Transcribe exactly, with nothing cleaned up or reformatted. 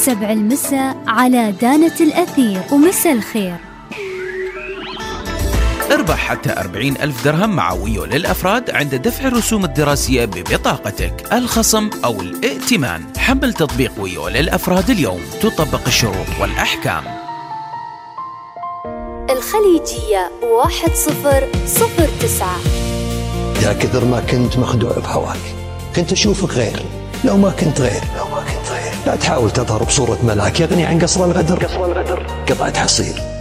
سبع المساء على دانة الأثير. ومساء الخير. اربح حتى أربعين ألف درهم مع ويو للأفراد عند دفع الرسوم الدراسية ببطاقتك، الخصم أو الائتمان. حمل تطبيق ويو للأفراد اليوم، تطبق الشروط والأحكام. الخليجية واحد صفر صفر تسعة. يا كثر ما كنت مخدوع بهواك، كنت أشوفك غير. لو ما كنت غير لو ما كنت غير لا تحاول تظهر بصورة ملاك يغني عن قصر الغدر. قصر الغدر قطعة حصير.